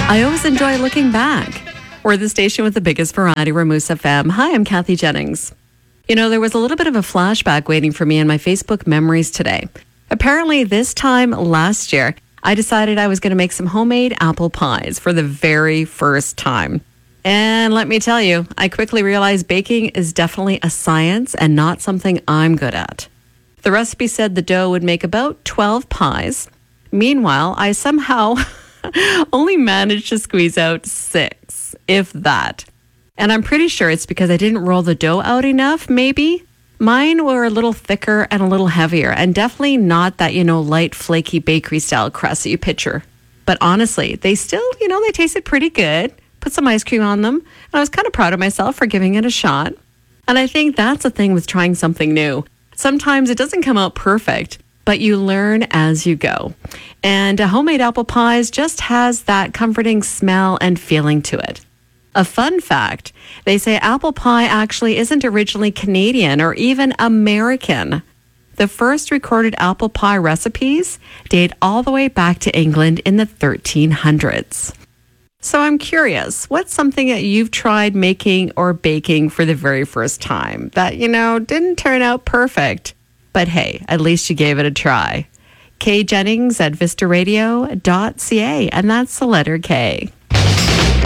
I always enjoy looking back. We're the station with the biggest variety, Ramus FM. Hi, I'm Kathy Jennings. You know, there was a little bit of a flashback waiting for me in my Facebook memories today. Apparently, this time last year, I decided I was going to make some homemade apple pies for the very first time. And let me tell you, I quickly realized baking is definitely a science and not something I'm good at. The recipe said the dough would make about 12 pies. Meanwhile, I somehow only managed to squeeze out 6, if that. And I'm pretty sure it's because I didn't roll the dough out enough, maybe. Mine were a little thicker and a little heavier, and definitely not that, light, flaky bakery-style crust that you picture. But honestly, they still, they tasted pretty good. Put some ice cream on them, and I was kind of proud of myself for giving it a shot. And I think that's the thing with trying something new. Sometimes it doesn't come out perfect, but you learn as you go. And homemade apple pies just has that comforting smell and feeling to it. A fun fact, they say apple pie actually isn't originally Canadian or even American. The first recorded apple pie recipes date all the way back to England in the 1300s. So I'm curious, what's something that you've tried making or baking for the very first time that, didn't turn out perfect? But hey, at least you gave it a try. Kay Jennings at vistaradio.ca, and that's the letter K.